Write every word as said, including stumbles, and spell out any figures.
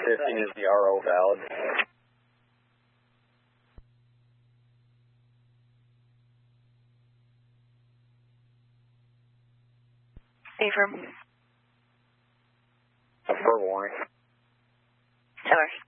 fifteen is the R O valid? Affirm. Affirm warning. Tower.